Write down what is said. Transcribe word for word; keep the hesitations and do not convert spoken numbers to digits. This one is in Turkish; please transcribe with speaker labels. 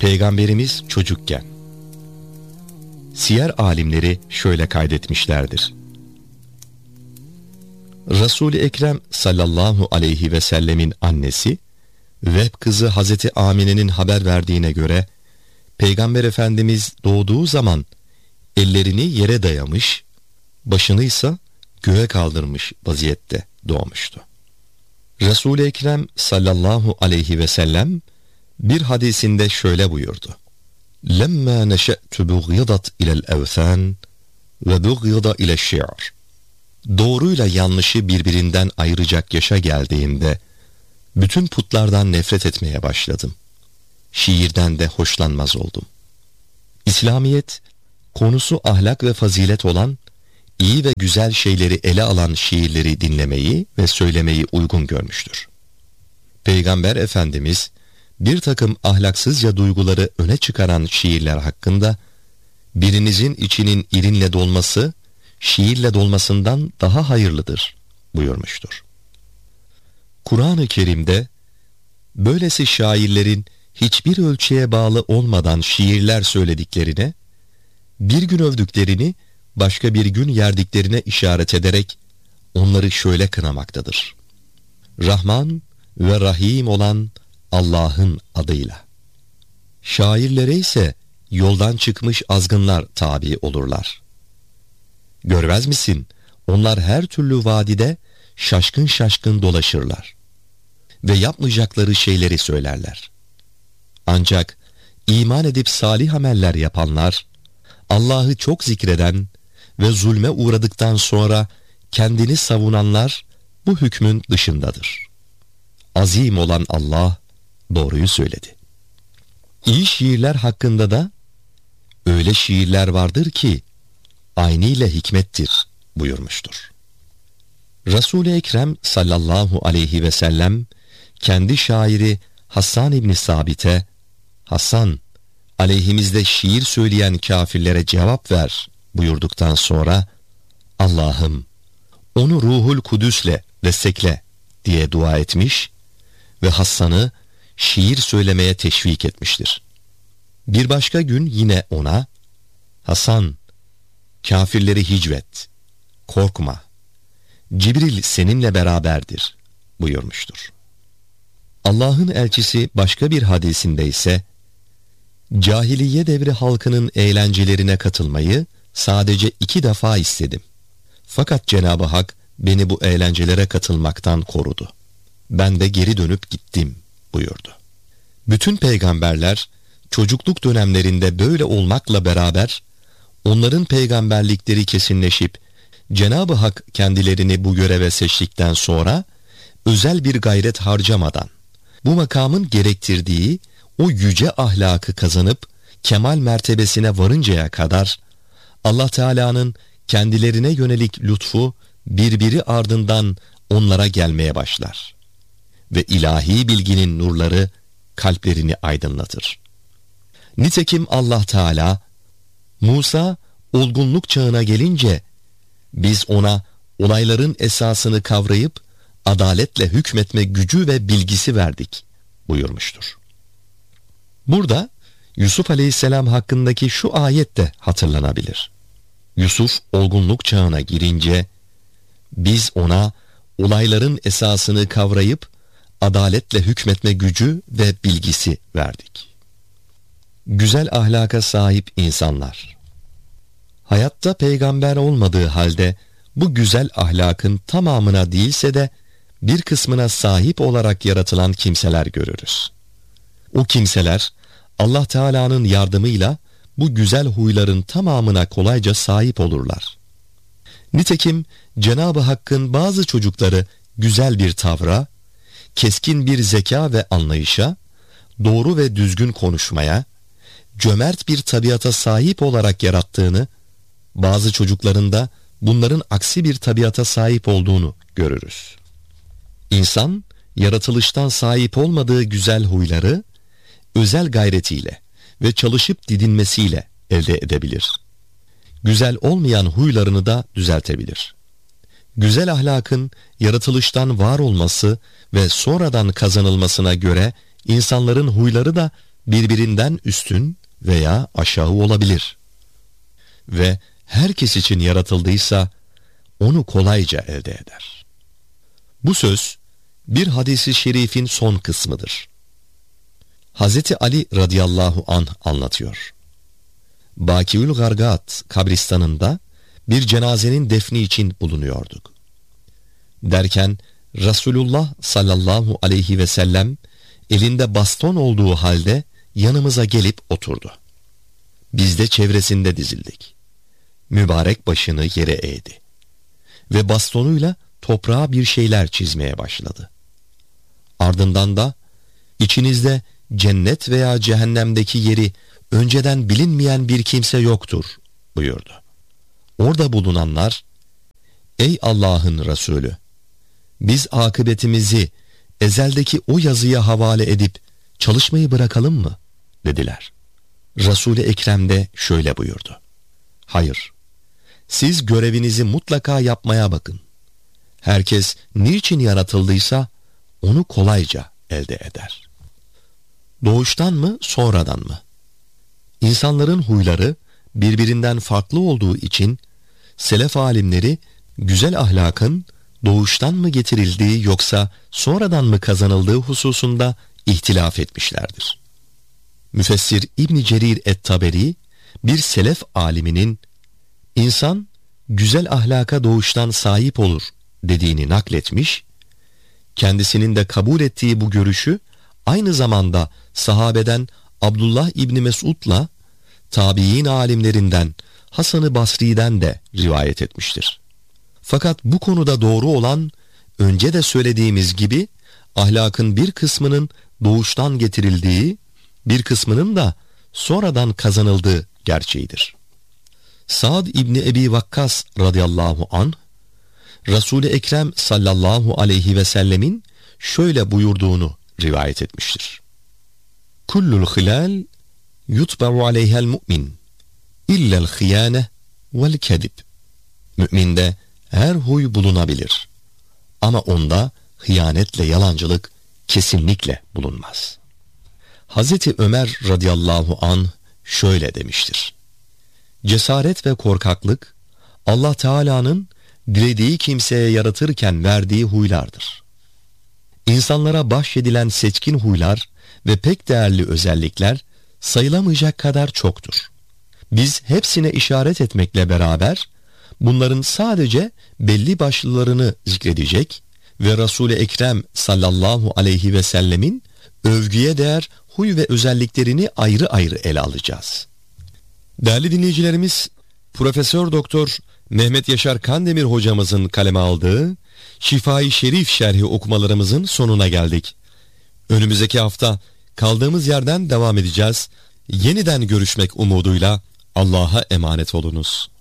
Speaker 1: Peygamberimiz çocukken. Siyer alimleri şöyle kaydetmişlerdir. Resul-i Ekrem sallallahu aleyhi ve sellemin annesi, Vehb kızı Hazreti Amine'nin haber verdiğine göre, Peygamber Efendimiz doğduğu zaman ellerini yere dayamış, başını ise göğe kaldırmış vaziyette doğmuştu. Resul-i Ekrem sallallahu aleyhi ve sellem bir hadisinde şöyle buyurdu. Lemma neşe'tu bugyadat ilel evthan ve bugyada ile şi'r. Doğruyla yanlışı birbirinden ayıracak yaşa geldiğinde bütün putlardan nefret etmeye başladım. Şiirden de hoşlanmaz oldum. İslamiyet, konusu ahlak ve fazilet olan, iyi ve güzel şeyleri ele alan şiirleri dinlemeyi ve söylemeyi uygun görmüştür. Peygamber Efendimiz, bir takım ahlaksızca duyguları öne çıkaran şiirler hakkında, birinizin içinin irinle dolması, şiirle dolmasından daha hayırlıdır buyurmuştur. Kur'an-ı Kerim'de, böylesi şairlerin hiçbir ölçüye bağlı olmadan şiirler söylediklerine, bir gün övdüklerini başka bir gün yerdiklerine işaret ederek onları şöyle kınamaktadır. Rahman ve Rahim olan Allah'ın adıyla. Şairlere ise yoldan çıkmış azgınlar tabi olurlar. Görmez misin? Onlar her türlü vadide şaşkın şaşkın dolaşırlar. Ve yapmayacakları şeyleri söylerler. Ancak iman edip salih ameller yapanlar, Allah'ı çok zikreden ve zulme uğradıktan sonra kendini savunanlar bu hükmün dışındadır. Azim olan Allah doğruyu söyledi. İyi şiirler hakkında da öyle şiirler vardır ki ayniyle hikmettir buyurmuştur. Resul-i Ekrem sallallahu aleyhi ve sellem kendi şairi Hassan İbni Sabit'e, Hasan, aleyhimizde şiir söyleyen kafirlere cevap ver buyurduktan sonra, Allah'ım onu Ruhul Kudüs'le destekle diye dua etmiş ve Hassan'ı şiir söylemeye teşvik etmiştir. Bir başka gün yine ona, Hasan, kafirleri hicvet, korkma, Cibril seninle beraberdir buyurmuştur. Allah'ın elçisi başka bir hadisinde ise, cahiliye devri halkının eğlencelerine katılmayı sadece iki defa istedim. Fakat Cenab-ı Hak beni bu eğlencelere katılmaktan korudu. Ben de geri dönüp gittim buyurdu. Bütün peygamberler çocukluk dönemlerinde böyle olmakla beraber onların peygamberlikleri kesinleşip Cenab-ı Hak kendilerini bu göreve seçtikten sonra özel bir gayret harcamadan bu makamın gerektirdiği o yüce ahlakı kazanıp kemal mertebesine varıncaya kadar Allah Teala'nın kendilerine yönelik lütfu birbiri ardından onlara gelmeye başlar ve ilahi bilginin nurları kalplerini aydınlatır. Nitekim Allah Teala, Musa olgunluk çağına gelince biz ona olayların esasını kavrayıp adaletle hükmetme gücü ve bilgisi verdik buyurmuştur. Burada Yusuf Aleyhisselam hakkındaki şu ayet de hatırlanabilir. Yusuf olgunluk çağına girince biz ona olayların esasını kavrayıp adaletle hükmetme gücü ve bilgisi verdik. Güzel ahlaka sahip insanlar. Hayatta peygamber olmadığı halde bu güzel ahlakın tamamına değilse de bir kısmına sahip olarak yaratılan kimseler görürüz. O kimseler Allah Teala'nın yardımıyla bu güzel huyların tamamına kolayca sahip olurlar. Nitekim Cenab-ı Hakk'ın bazı çocukları güzel bir tavra, keskin bir zeka ve anlayışa, doğru ve düzgün konuşmaya, cömert bir tabiata sahip olarak yarattığını, bazı çocuklarında bunların aksi bir tabiata sahip olduğunu görürüz. İnsan, yaratılıştan sahip olmadığı güzel huyları, özel gayretiyle ve çalışıp didinmesiyle elde edebilir. Güzel olmayan huylarını da düzeltebilir. Güzel ahlakın yaratılıştan var olması ve sonradan kazanılmasına göre insanların huyları da birbirinden üstün veya aşağı olabilir. Ve herkes için yaratıldıysa onu kolayca elde eder. Bu söz bir hadis-i şerifin son kısmıdır. Hazreti Ali radıyallahu anh anlatıyor. Bakiül Gargat kabristanında bir cenazenin defni için bulunuyorduk. Derken Resulullah sallallahu aleyhi ve sellem elinde baston olduğu halde yanımıza gelip oturdu. Biz de çevresinde dizildik. Mübarek başını yere eğdi ve bastonuyla toprağa bir şeyler çizmeye başladı. Ardından da içinizde cennet veya cehennemdeki yeri önceden bilinmeyen bir kimse yoktur buyurdu. Orada bulunanlar, ey Allah'ın Resulü, biz akıbetimizi ezeldeki o yazıya havale edip çalışmayı bırakalım mı dediler. Resul-i Ekrem de şöyle buyurdu. Hayır, siz görevinizi mutlaka yapmaya bakın. Herkes niçin yaratıldıysa onu kolayca elde eder. Doğuştan mı, sonradan mı? İnsanların huyları birbirinden farklı olduğu için selef alimleri güzel ahlakın doğuştan mı getirildiği yoksa sonradan mı kazanıldığı hususunda ihtilaf etmişlerdir. Müfessir İbn Cerir et-Taberi bir selef aliminin insan güzel ahlaka doğuştan sahip olur dediğini nakletmiş, kendisinin de kabul ettiği bu görüşü aynı zamanda sahabeden Abdullah İbni Mesud'la tabi'in alimlerinden Hasan-ı Basri'den de rivayet etmiştir. Fakat bu konuda doğru olan, önce de söylediğimiz gibi ahlakın bir kısmının doğuştan getirildiği, bir kısmının da sonradan kazanıldığı gerçeğidir. Sa'd İbni Ebi Vakkas radıyallahu anh, Resul-i Ekrem sallallahu aleyhi ve sellemin şöyle buyurduğunu rivayet etmiştir. Kullul hilal yutba'u aleyhel mu'min illel hıyane vel kedib. Müminde her huy bulunabilir ama onda hıyanetle yalancılık kesinlikle bulunmaz. Hazreti Ömer radıyallahu anh şöyle demiştir. Cesaret ve korkaklık Allah Teala'nın dilediği kimseye yaratırken verdiği huylardır. İnsanlara bahşedilen seçkin huylar ve pek değerli özellikler sayılamayacak kadar çoktur. Biz hepsine işaret etmekle beraber bunların sadece belli başlılarını zikredecek ve Resul-i Ekrem sallallahu aleyhi ve sellemin övgüye değer huy ve özelliklerini ayrı ayrı ele alacağız. Değerli dinleyicilerimiz, Profesör Doktor Mehmet Yaşar Kandemir hocamızın kaleme aldığı Şifa-i Şerif şerhi okumalarımızın sonuna geldik. Önümüzdeki hafta kaldığımız yerden devam edeceğiz. Yeniden görüşmek umuduyla Allah'a emanet olunuz.